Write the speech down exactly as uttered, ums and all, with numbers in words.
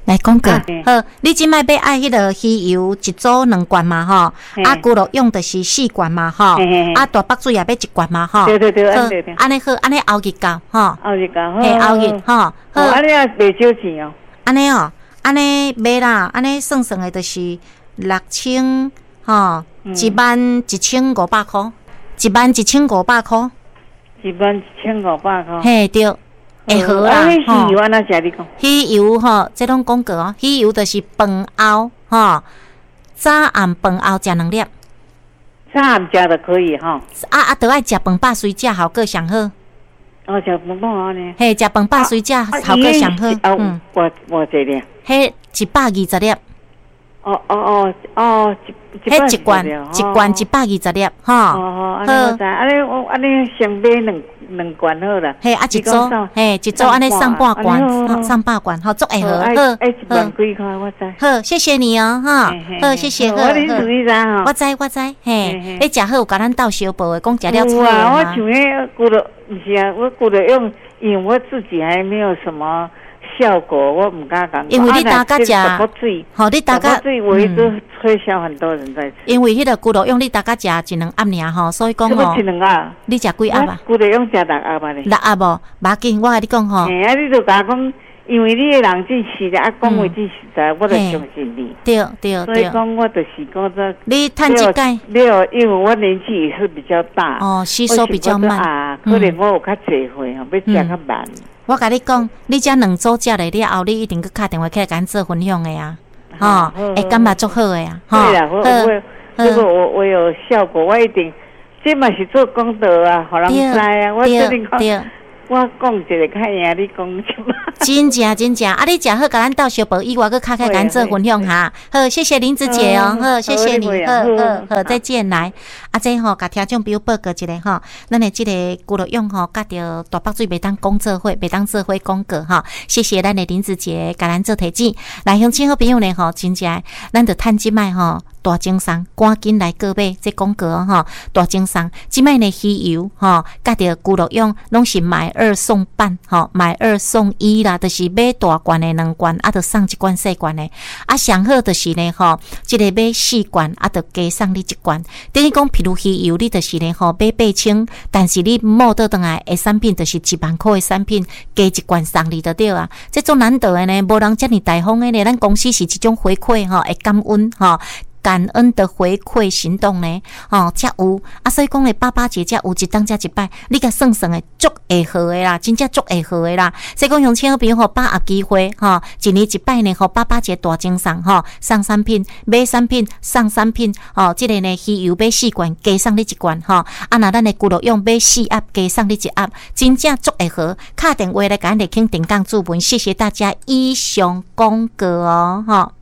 来讲过，好，你即摆要爱迄个鱼油一组两罐嘛吼，啊，骨肉用的是四罐嘛吼，啊，大白水也要一罐嘛吼。 对对对， 好，安尼好，安尼后日到吼。 后日到， 嘿，后日吼，好， 安尼也袂少钱哦。 安尼哦，安尼买啦，安尼算算的就是六千吼，一万一千五百块，一万一千五百块。 一万一千五百块。 嘿，对，会好啦。 啊，鱼油安怎食？你讲？ 鱼油吼，这拢讲过哦。鱼油就是饭后吼，早暗饭后食两粒。 早暗食就可以吼。 啊啊，都爱食饭饱水食，效果上好。 哦，食饭饱安尼。 嘿，食饭饱水食，效果上好。 嗯，偌偌济粒？ 嘿，一百二十粒。 哦哦哦哦，一迄一罐一罐一百二十粒，吼。 哦好，安尼我知，安尼我安尼先买两两罐好啦。 嘿，啊一组，嘿，一组安尼送半罐，送半罐，好，足会好，好， 好，一万几块，我知。 好，谢谢你哦，哈，好，谢谢，好，好。我知我知，嘿，你食好有甲咱斗小报的，讲食了菜啊。我像迄骨头，不是啊，我骨头用，因为我自己还没有什么。效果我唔敢讲， 因为你大家食， 好，你大家水我一直推销很多人在吃。 因为迄个骨头用你大家食一两盒尔吼，所以讲吼， 一两盒， 你食几盒啊？ 骨头用食六盒吧咧。 六盒无，无要紧，我甲你讲吼。 嘿，啊，你就甲我讲，因为你个人真实的，啊，讲话真实在，我就相信你。 对对对。 所以讲我就是讲这。 你趁这届。 六，因为我年纪也是比较大。 哦，吸收比较慢。 啊，可能我有较济岁吼，要食较慢。 我甲你讲，你这两组食了了后，你一定去打电话起来甲咱做分享的呀，吼，会感觉足好的呀， 吼。对啦，我我如果我我有效果，我一定，这嘛是做功德啊，互人知啊，我这里讲。我讲一个较赢，你讲什么？ 真正真正，啊！你食好，甲咱斗小宝以外，佮较开咱做分享哈。好，谢谢林子姐哦，好，谢谢你，好好好，再见来。啊，这吼，甲听众朋友报告一个吼，咱的这个骨肉用吼，甲着大北水袂当讲做伙，袂当做伙讲过哈。谢谢咱的林子姐，甲咱做提醒。来，乡亲好朋友呢吼，真正，咱着趁即摆吼。大精送，赶紧来购买这广告吼！大精送，即摆呢鱼油吼，甲着骨肉用，拢是买二送半吼，买二送一啦，就是买大罐的两罐，啊，着送一罐细罐的。啊，上好就是呢吼，即个买四罐，啊，着加送你一罐。等于讲，譬如鱼油，你就是呢吼买八千，但是你摸倒转来的产品就是一万块的产品，加一罐送你就对啊。这种难得的呢，无人遮尔大方的呢，咱公司是一种回馈吼，会感恩吼。感恩的回馈行动呢，哦，才有啊，所以讲咧，爸爸节才有一当才一摆，你甲算算诶，足会好诶啦，真正足会好诶啦。所以讲用千好朋友吼，把握机会吼，一年一摆呢，吼爸爸节大精送吼，送产品，买产品，送产品，哦，即个呢，鱼油买四罐，加送你一罐吼，啊，那咱诶骨肉用买四盒，加送你一盒，真正足会好。打电话来甲咱来请定岗主文，谢谢大家以上广告哦，吼。